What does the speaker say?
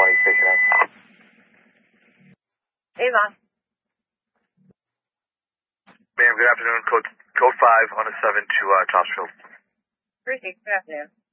Station X. Avon. Ma'am, good afternoon. Code 5 on a 7 to Topsfield. Greetings. Good afternoon.